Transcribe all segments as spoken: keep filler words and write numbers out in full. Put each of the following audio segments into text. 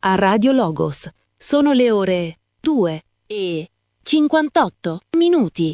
a Radio Logos. Sono le ore due e cinquantotto minuti.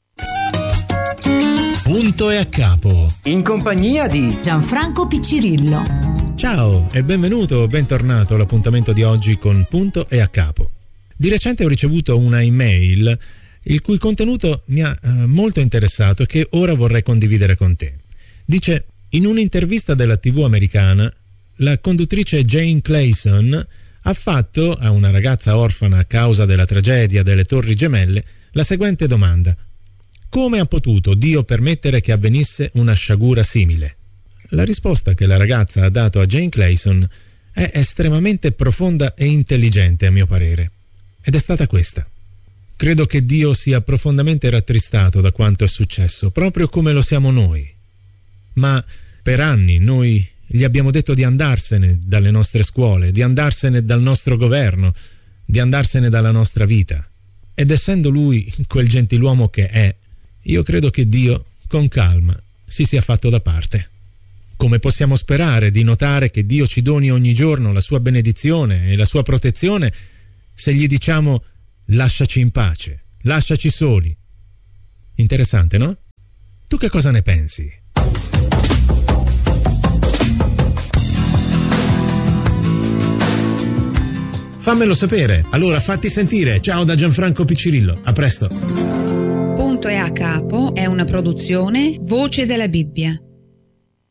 Punto e a capo. In compagnia di Gianfranco Piccirillo. Ciao e benvenuto, bentornato all'appuntamento di oggi con Punto e a capo. Di recente ho ricevuto una email il cui contenuto mi ha eh, molto interessato e che ora vorrei condividere con te. Dice: in un'intervista della tivù americana, la conduttrice Jane Clayson ha fatto a una ragazza orfana a causa della tragedia delle Torri Gemelle la seguente domanda: come ha potuto Dio permettere che avvenisse una sciagura simile? La risposta che la ragazza ha dato a Jane Clayson è estremamente profonda e intelligente, a mio parere, ed è stata questa: credo che Dio sia profondamente rattristato da quanto è successo, proprio come lo siamo noi. Ma per anni noi gli abbiamo detto di andarsene dalle nostre scuole, di andarsene dal nostro governo, di andarsene dalla nostra vita. Ed essendo lui quel gentiluomo che è, io credo che Dio, con calma, si sia fatto da parte. Come possiamo sperare di notare che Dio ci doni ogni giorno la sua benedizione e la sua protezione se gli diciamo lasciaci in pace, lasciaci soli? Interessante, no? Tu che cosa ne pensi? Fammelo sapere, allora fatti sentire. Ciao da Gianfranco Piccirillo, a presto. Punto e a capo è una produzione Voce della Bibbia.